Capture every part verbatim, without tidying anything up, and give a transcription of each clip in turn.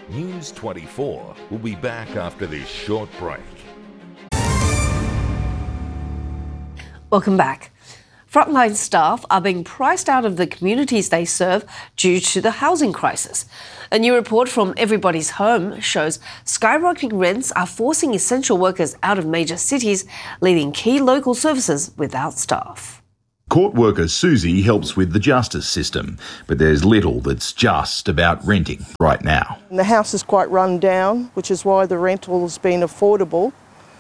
News twenty-four will be back after this short break. Welcome back. Frontline staff are being priced out of the communities they serve due to the housing crisis. A new report from Everybody's Home shows skyrocketing rents are forcing essential workers out of major cities, leaving key local services without staff. Court worker Susie helps with the justice system, but there's little that's just about renting right now. The house is quite run down, which is why the rental has been affordable,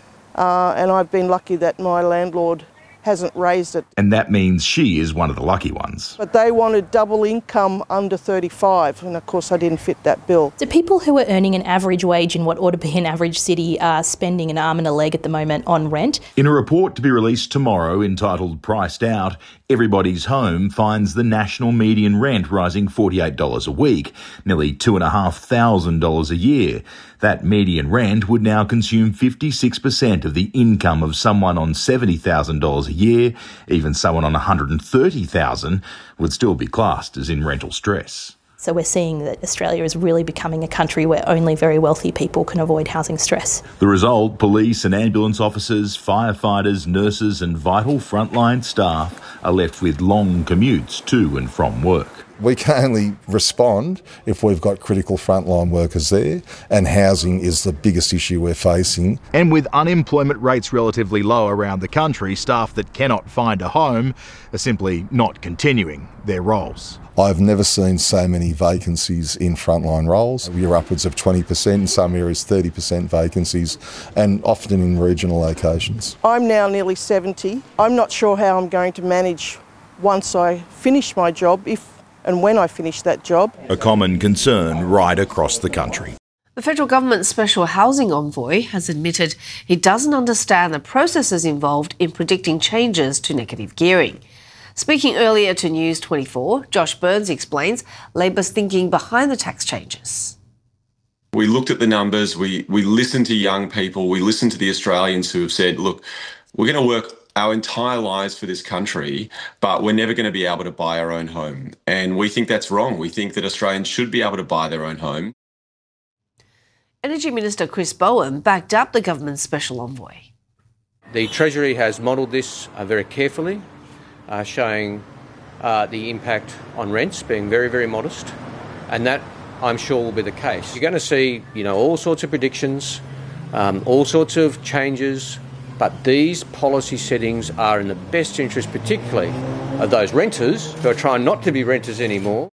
uh, and I've been lucky that my landlord hasn't raised it. And that means she is one of the lucky ones. But they wanted double income under thirty-five, and of course I didn't fit that bill. So people who are earning an average wage in what ought to be an average city are spending an arm and a leg at the moment on rent. In a report to be released tomorrow entitled Priced Out, Everybody's Home finds the national median rent rising forty-eight dollars a week, nearly two thousand five hundred dollars a year. That median rent would now consume fifty-six percent of the income of someone on seventy thousand dollars a year. Even someone on one hundred thirty thousand dollars would still be classed as in rental stress. So we're seeing that Australia is really becoming a country where only very wealthy people can avoid housing stress. The result, police and ambulance officers, firefighters, nurses and vital frontline staff are left with long commutes to and from work. We can only respond if we've got critical frontline workers there, and housing is the biggest issue we're facing. And with unemployment rates relatively low around the country, staff that cannot find a home are simply not continuing their roles. I've never seen so many vacancies in frontline roles. We're upwards of twenty percent, in some areas thirty percent vacancies, and often in regional locations. I'm now nearly seventy. I'm not sure how I'm going to manage once I finish my job, if and when I finish that job. A common concern right across the country. The federal government's special housing envoy has admitted he doesn't understand the processes involved in predicting changes to negative gearing. Speaking earlier to News twenty-four, Josh Burns explains Labor's thinking behind the tax changes. We looked at the numbers, we, we listened to young people, we listened to the Australians who have said, look, we're going to work our entire lives for this country, but we're never going to be able to buy our own home. And we think that's wrong. We think that Australians should be able to buy their own home. Energy Minister Chris Bowen backed up the government's special envoy. The Treasury has modelled this uh, very carefully, uh, showing uh, the impact on rents being very, very modest. And that, I'm sure, will be the case. You're going to see, you know, all sorts of predictions, um, all sorts of changes, but these policy settings are in the best interest, particularly of those renters who are trying not to be renters anymore.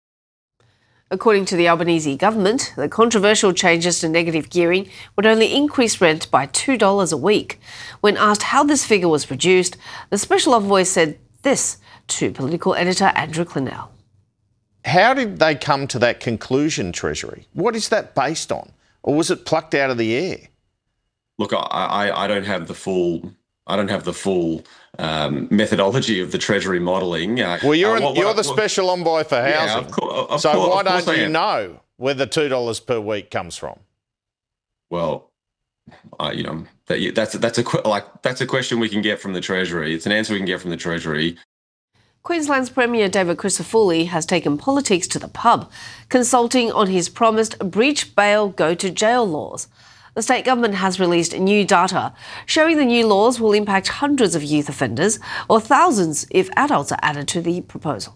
According to the Albanese government, the controversial changes to negative gearing would only increase rent by two dollars a week. When asked how this figure was produced, the special envoy said this to political editor Andrew Clennell. How did they come to that conclusion, Treasury? What is that based on? Or was it plucked out of the air? Look, I, I, I don't have the full, I don't have the full um, methodology of the Treasury modelling. Uh, well, you're, uh, an, what, you're what, the what, special envoy for housing. Yeah, of course, of so course, why of course don't I you am. know where the two dollars per week comes from? Well, uh, you know, that, that's that's a like that's a question we can get from the Treasury. It's an answer we can get from the Treasury. Queensland's Premier David Crisafulli has taken politics to the pub, consulting on his promised breach bail, go to jail laws. The state government has released new data showing the new laws will impact hundreds of youth offenders, or thousands if adults are added to the proposal.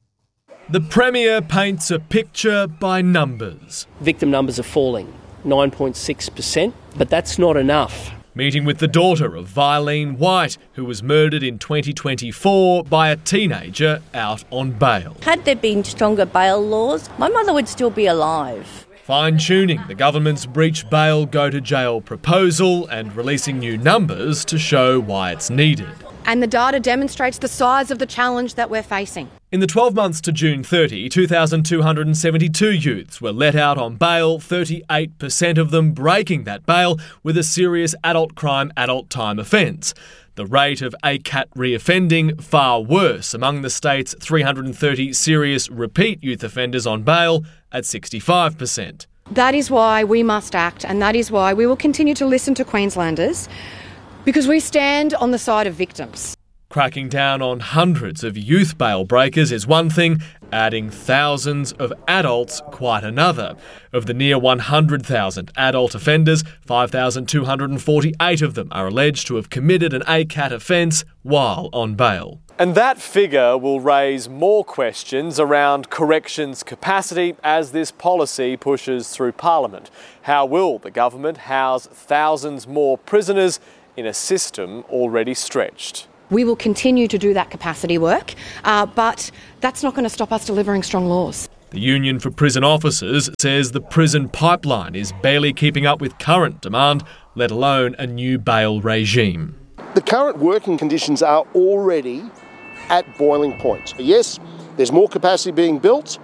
The Premier paints a picture by numbers. Victim numbers are falling, nine point six percent, but that's not enough. Meeting with the daughter of Vilene White, who was murdered in twenty twenty-four by a teenager out on bail. Had there been stronger bail laws, my mother would still be alive. Fine-tuning the government's breach bail go to jail proposal and releasing new numbers to show why it's needed. And the data demonstrates the size of the challenge that we're facing. In the twelve months to June thirtieth, two thousand two hundred seventy-two youths were let out on bail, thirty-eight percent of them breaking that bail with a serious adult crime, adult time offence. The rate of A C A T reoffending far worse among the state's three hundred thirty serious repeat youth offenders on bail at sixty-five percent. That is why we must act, and that is why we will continue to listen to Queenslanders, because we stand on the side of victims. Cracking down on hundreds of youth bail breakers is one thing, adding thousands of adults quite another. Of the near one hundred thousand adult offenders, five thousand two hundred forty-eight of them are alleged to have committed an A C A T offence while on bail. And that figure will raise more questions around corrections capacity as this policy pushes through Parliament. How will the government house thousands more prisoners in a system already stretched? We will continue to do that capacity work, uh, but that's not going to stop us delivering strong laws. The Union for Prison Officers says the prison pipeline is barely keeping up with current demand, let alone a new bail regime. The current working conditions are already at boiling point. Yes, there's more capacity being built.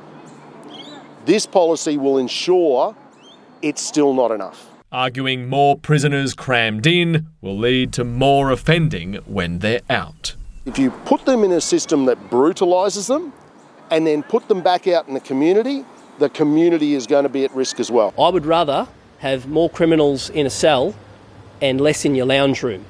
This policy will ensure it's still not enough. Arguing more prisoners crammed in will lead to more offending when they're out. If you put them in a system that brutalises them and then put them back out in the community, the community is going to be at risk as well. I would rather have more criminals in a cell and less in your lounge room.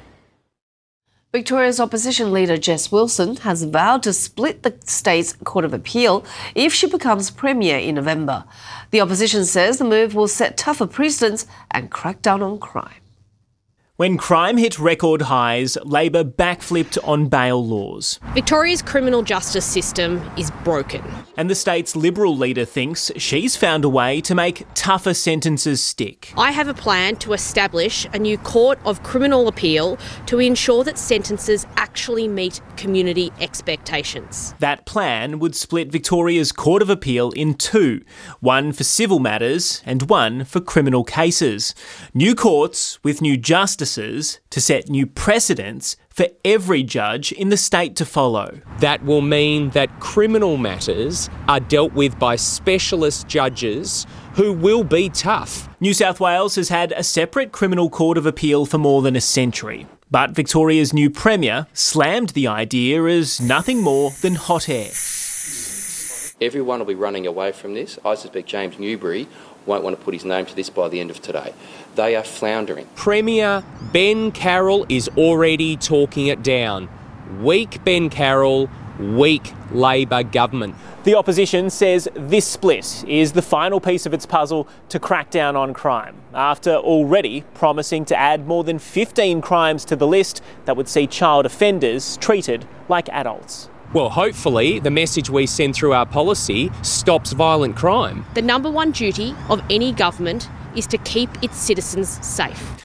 Victoria's opposition leader Jess Wilson has vowed to split the state's Court of Appeal if she becomes Premier in November. The opposition says the move will set tougher precedents and crack down on crime. When crime hit record highs, Labor backflipped on bail laws. Victoria's criminal justice system is broken. And the state's Liberal leader thinks she's found a way to make tougher sentences stick. I have a plan to establish a new Court of Criminal Appeal to ensure that sentences actually meet community expectations. That plan would split Victoria's Court of Appeal in two, one for civil matters and one for criminal cases. New courts with new justices to set new precedents for every judge in the state to follow. That will mean that criminal matters are dealt with by specialist judges who will be tough. New South Wales has had a separate criminal court of appeal for more than a century. But Victoria's new Premier slammed the idea as nothing more than hot air. Everyone will be running away from this. I suspect James Newbury won't want to put his name to this by the end of today. They are floundering. Premier Ben Carroll is already talking it down. Weak Ben Carroll, weak Labor government. The opposition says this split is the final piece of its puzzle to crack down on crime, after already promising to add more than fifteen crimes to the list that would see child offenders treated like adults. Well, hopefully the message we send through our policy stops violent crime. The number one duty of any government is to keep its citizens safe.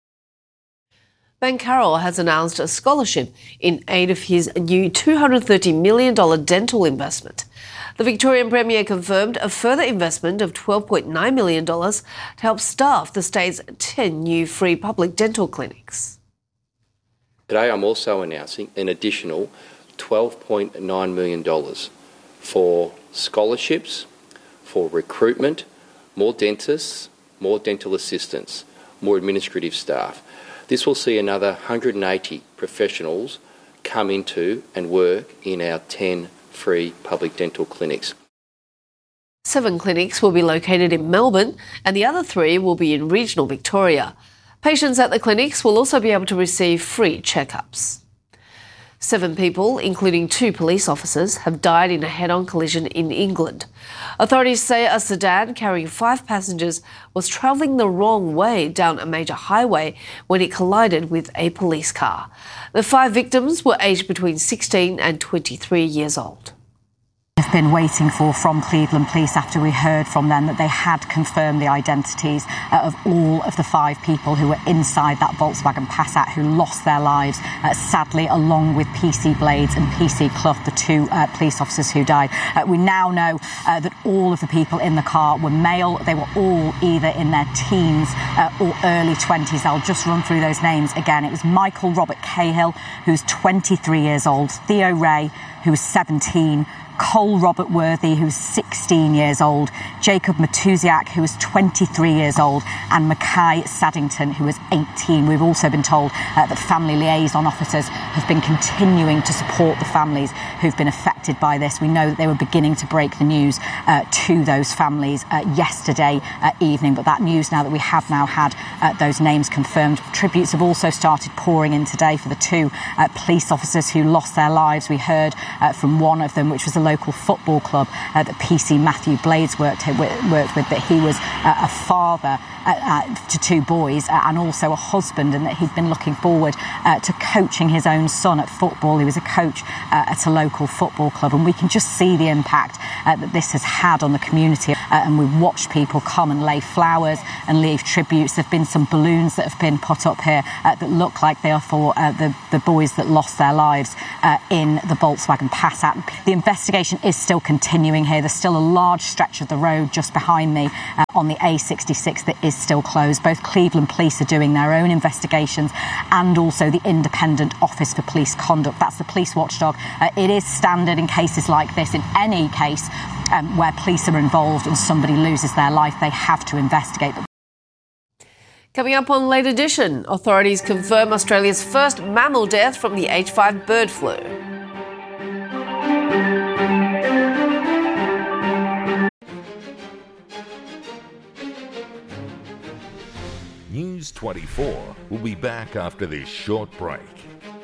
Ben Carroll has announced a scholarship in aid of his new two hundred thirty million dollars dental investment. The Victorian Premier confirmed a further investment of twelve point nine million dollars to help staff the state's ten new free public dental clinics. Today I'm also announcing an additional twelve point nine million dollars for scholarships, for recruitment, more dentists, more dental assistants, more administrative staff. This will see another one hundred eighty professionals come into and work in our ten free public dental clinics. Seven clinics will be located in Melbourne and the other three will be in regional Victoria. Patients at the clinics will also be able to receive free checkups. Seven people, including two police officers, have died in a head-on collision in England. Authorities say a sedan carrying five passengers was travelling the wrong way down a major highway when it collided with a police car. The five victims were aged between sixteen and twenty-three years old. Have been waiting for from Cleveland Police after we heard from them that they had confirmed the identities uh, of all of the five people who were inside that Volkswagen Passat who lost their lives, uh, sadly, along with P C Blades and P C Clough, the two uh, police officers who died. Uh, we now know uh, that all of the people in the car were male. They were all either in their teens uh, or early twenties. I'll just run through those names again. It was Michael Robert Cahill, who's twenty-three years old, Theo Ray, who was seventeen, Cole Robert Worthy, who's sixteen years old, Jacob Matusiak, who was twenty-three years old, and Mackay Saddington, who was eighteen. We've also been told uh, that family liaison officers have been continuing to support the families who've been affected by this. We know that they were beginning to break the news uh, to those families uh, yesterday uh, evening, but that news now that we have now had uh, those names confirmed. Tributes have also started pouring in today for the two uh, police officers who lost their lives. We heard uh, from one of them, which was a local football club uh, that P C Matthew Blades worked, worked with, that he was uh, a father uh, uh, to two boys uh, and also a husband, and that he'd been looking forward uh, to coaching his own son at football. He was a coach uh, at a local football club, and we can just see the impact uh, that this has had on the community. Uh, and we've watched people come and lay flowers and leave tributes. There have been some balloons that have been put up here uh, that look like they are for uh, the, the boys that lost their lives uh, in the Volkswagen Passat. The investigation is still continuing here. There's still a large stretch of the road just behind me uh, on the A sixty-six that is still closed. Both Cleveland Police are doing their own investigations, and also the Independent Office for Police Conduct. That's the police watchdog. Uh, it is standard in cases like this. In any case um, where police are involved and somebody loses their life, they have to investigate them. Coming up on Late Edition, authorities confirm Australia's first mammal death from the H five bird flu. News twenty-four will be back after this short break.